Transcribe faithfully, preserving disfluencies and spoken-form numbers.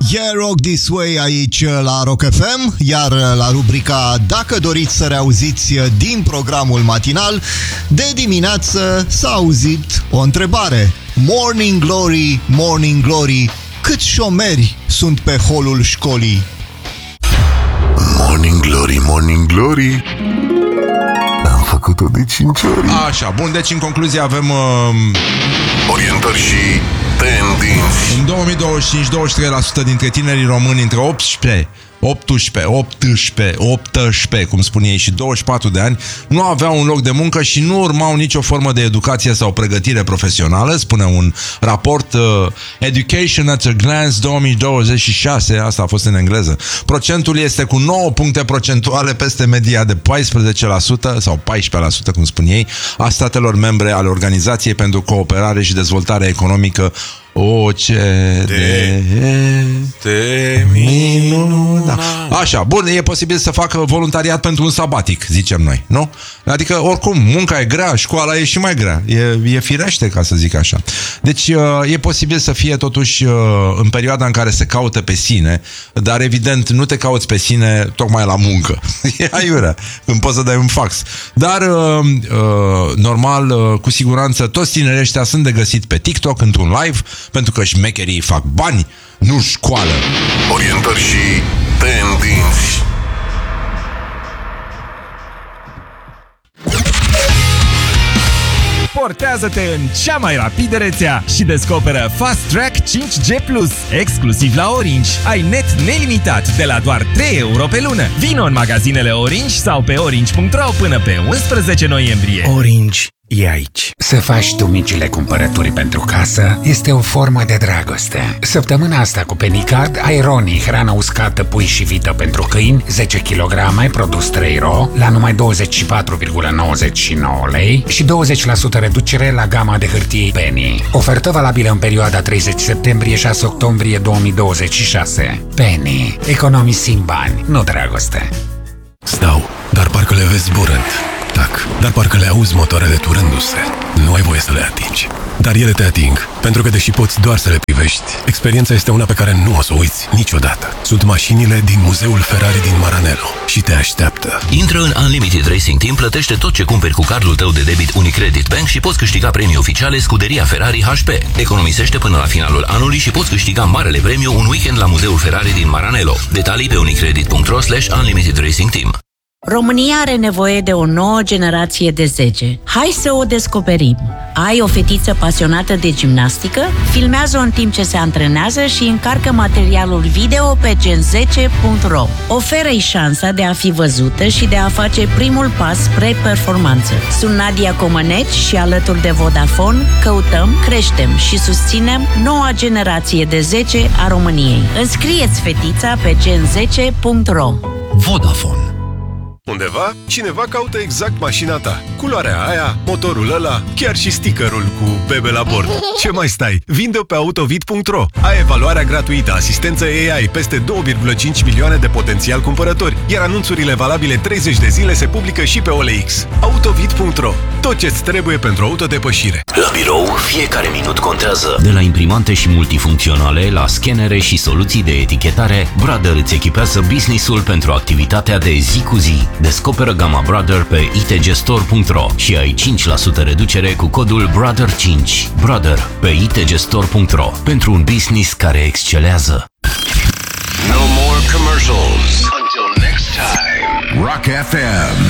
Yeah, Rock This Way aici la Rock F M, iar la rubrica Dacă doriți să reauziți din programul matinal, de dimineață s-a auzit o întrebare. Morning Glory, Morning Glory, câți șomeri sunt pe holul școlii? Morning Glory, Morning Glory, am făcut-o de cinci ori. Așa, bun, deci în concluzie avem uh... orientări și tendinți. În două mii douăzeci și cinci, douăzeci și trei la sută dintre tinerii români între optsprezece, optsprezece, optsprezece, optsprezece, cum spun ei, și douăzeci și patru de ani nu aveau un loc de muncă și nu urmau nicio formă de educație sau pregătire profesională, spune un raport uh, Education at a Glance două mii douăzeci și șase, asta a fost în engleză. Procentul este cu nouă puncte procentuale peste media de paisprezece la sută sau paisprezece la sută, cum spun ei, a statelor membre ale Organizației pentru Cooperare și Dezvoltare Economică O C D E. Minunat. Așa, bun, e posibil să facă voluntariat pentru un sabatic, zicem noi, nu? Adică, oricum, munca e grea, școala e și mai grea. E, e firește, ca să zic așa. Deci, e posibil să fie, totuși, în perioada în care se caută pe sine, dar, evident, nu te cauți pe sine tocmai la muncă. E aiurea, când poți să dai un fax. Dar, normal, cu siguranță, toți tinerii ăștia sunt de găsit pe TikTok, într-un live, pentru că șmecherii fac bani, nu școală. Orientări și tendinți. Portează-te în cea mai rapidă rețea și descoperă Fast Track cinci G plus, exclusiv la Orange. Ai net nelimitat de la doar trei euro pe lună. Vino în magazinele Orange sau pe orange punct ro până pe unsprezece noiembrie. Orange e aici. Să faci tu micile cumpărături pentru casă este o formă de dragoste. Săptămâna asta cu Penicard ai Roni, hrană uscată, pui și vită pentru câini, zece kilograme, produs trei ro, la numai douăzeci și patru virgulă nouăzeci și nouă lei și douăzeci la sută reducere la gama de hârtie Penny. Ofertă valabilă în perioada treizeci septembrie - șase octombrie două mii douăzeci și șase. Penny. Economisim bani, nu dragoste. Stau, dar parcă le vezi zburând. Tac, dar parcă le auzi motoarele turându-se. Nu ai voie să le atingi. Dar ele te ating, pentru că deși poți doar să le privești, experiența este una pe care nu o să o uiți niciodată. Sunt mașinile din Muzeul Ferrari din Maranello și te așteaptă. Intră în Unlimited Racing Team, plătește tot ce cumperi cu cardul tău de debit Unicredit Bank și poți câștiga premii oficiale Scuderia Ferrari H P. Economisește până la finalul anului și poți câștiga marele premiu un weekend la Muzeul Ferrari din Maranello. Detalii pe unicredit punct ro slash Unlimited Racing Team. România are nevoie de o nouă generație de zece. Hai să o descoperim! Ai o fetiță pasionată de gimnastică? Filmează-o în timp ce se antrenează și încarcă materialul video pe gen zece punct ro. Oferă-i șansa de a fi văzută și de a face primul pas spre performanță. Sunt Nadia Comăneci și alături de Vodafone căutăm, creștem și susținem noua generație de zece a României. Înscrieți fetița pe gen zece punct ro. Vodafone. Undeva, cineva caută exact mașina ta. Culoarea aia, motorul ăla, chiar și stickerul cu bebe la bord. Ce mai stai? Vinde-o pe autovid punct ro. Ai evaluarea gratuită, asistență A I, peste două virgulă cinci milioane de potențial cumpărători, iar anunțurile valabile treizeci de zile se publică și pe O L X. autovid punct ro. Tot ce-ți trebuie pentru autodepășire. La birou, fiecare minut contează. De la imprimante și multifuncționale, la scanere și soluții de etichetare, Brother îți echipează business-ul pentru activitatea de zi cu zi. Descoperă gama Brother pe i t g store punct ro și ai cinci la sută reducere cu codul brother cinci. Brother pe i t g store punct ro pentru un business care excelează. No more commercials. Until next time. Rock F M.